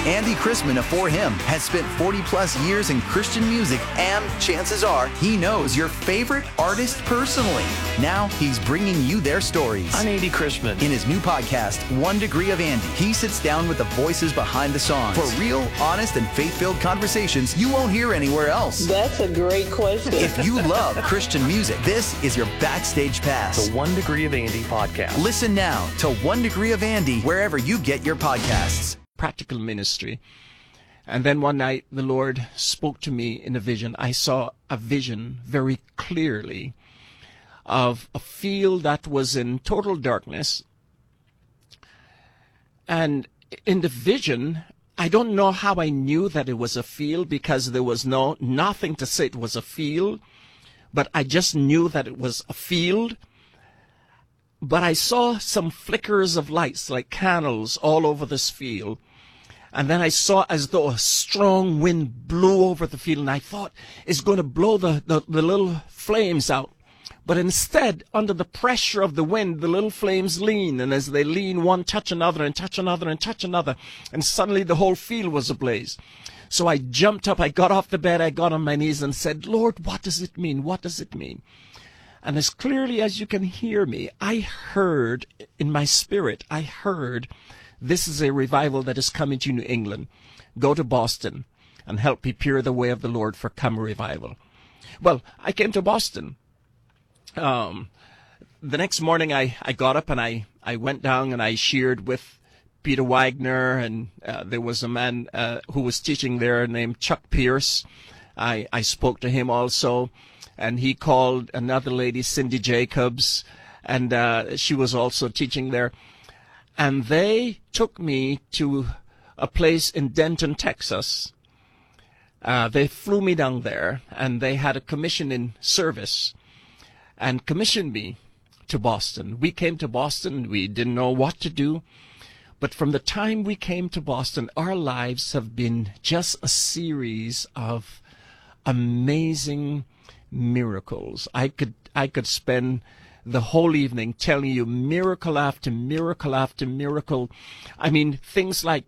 Andy Chrisman of For Him has spent 40 plus years in Christian music, and chances are he knows your favorite artist personally. Now he's bringing you their stories. I'm Andy Chrisman. In his new podcast, 1 Degree of Andy, he sits down with the voices behind the songs for real, honest, and faith-filled conversations you won't hear anywhere else. That's a great question. If you love Christian music, this is your backstage pass. The 1 Degree of Andy podcast. Listen now to 1 Degree of Andy wherever you get your podcasts. Practical ministry. And then one night the Lord spoke to me in a vision. I saw a vision very clearly of a field that was in total darkness. And in the vision, I don't know how I knew that it was a field, because there was nothing to say it was a field, but I just knew that it was a field. But I saw some flickers of lights like candles all over this field. And then I saw as though a strong wind blew over the field, and I thought it's going to blow the little flames out. But instead, under the pressure of the wind, the little flames lean, and as they lean, one touch another and touch another and touch another, and suddenly the whole field was ablaze. So I jumped up, I got off the bed, I got on my knees and said, Lord, what does it mean? What does it mean? And as clearly as you can hear me, I heard in my spirit, this is a revival that is coming to New England. Go to Boston and help prepare the way of the Lord for come revival. Well, I came to Boston. The next morning I got up and I went down and I shared with Peter Wagner, and there was a man who was teaching there named Chuck Pierce. I spoke to him also, and he called another lady, Cindy Jacobs, and she was also teaching there. And they took me to a place in Denton, Texas. They flew me down there, and they had a commissioning service and commissioned me to Boston. We came to Boston. We didn't know what to do. But from the time we came to Boston, our lives have been just a series of amazing miracles. I could spend the whole evening telling you miracle after miracle after miracle. I mean, things like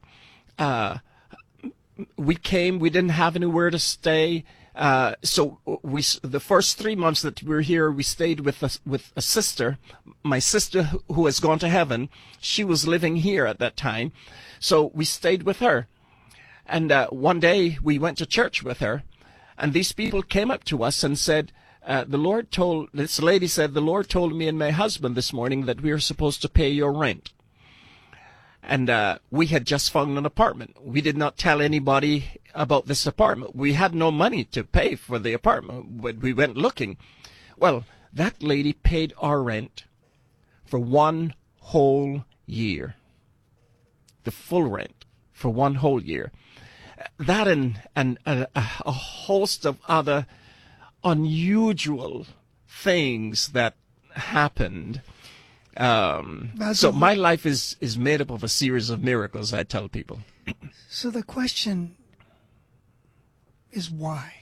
we didn't have anywhere to stay. So the first 3 months that we were here, we stayed with a sister, my sister who has gone to heaven. She was living here at that time. So we stayed with her. And one day we went to church with her, and these people came up to us and said, this lady said, the Lord told me and my husband this morning that we are supposed to pay your rent. And we had just found an apartment. We did not tell anybody about this apartment. We had no money to pay for the apartment, but we went looking. Well, that lady paid our rent for 1 whole year. The full rent for 1 whole year. That and a host of other unusual things that happened. So my life is made up of a series of miracles, I tell people. So the question is why?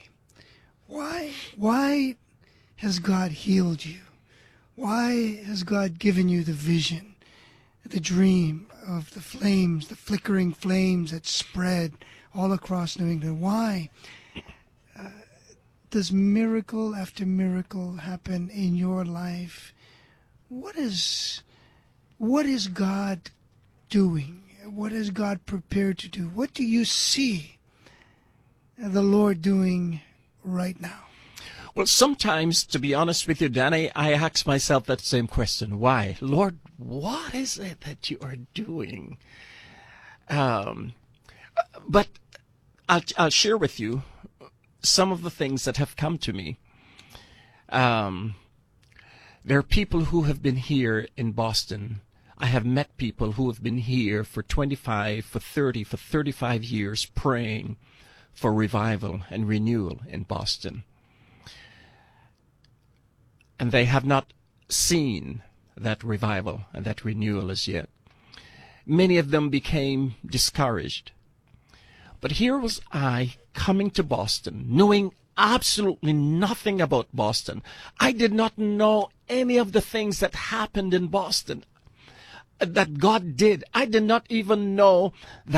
Why has God healed you? Why has God given you the vision, the dream of the flames, the flickering flames that spread all across New England? Why does miracle after miracle happen in your life? What is God doing? What is God prepared to do? What do you see the Lord doing right now? Well, sometimes, to be honest with you, Danny, I ask myself that same question. Why? Lord, what is it that you are doing? But I'll share with you some of the things that have come to me. There are people who have been here in Boston. I have met people who have been here for 25, for 30, for 35 years praying for revival and renewal in Boston. And they have not seen that revival and that renewal as yet. Many of them became discouraged. But here was I coming to Boston, knowing absolutely nothing about Boston. I did not know any of the things that happened in Boston that God did. I did not even know that